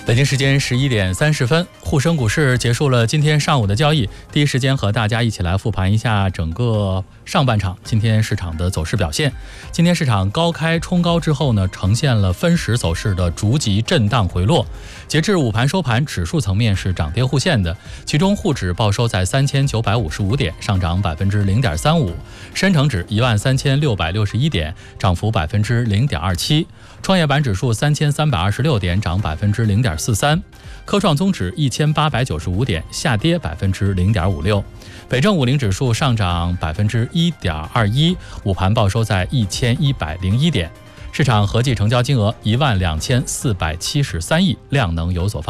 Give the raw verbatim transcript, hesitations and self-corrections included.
北京时间十一点三十分，沪深股市结束了今天上午的交易，第一时间和大家一起来复盘一下整个上半场今天市场的走势表现。今天市场高开冲高之后呢，呈现了分时走势的逐级震荡回落。截至午盘收盘，指数层面是涨跌互现的，其中沪指报收在三千九百五十五点，上涨百分之零点三五；深成指一万三千六百六十一点，涨幅百分之零点二七；创业板指数三千三百二十六点，涨百分之零点四三；科创综指一千八百九十五点，下跌百分之零点五六；北证五零指数上涨百分之一点二一，午盘报收在一千一百零一点。市场合计成交金额一万两千四百七十三亿，量能有所放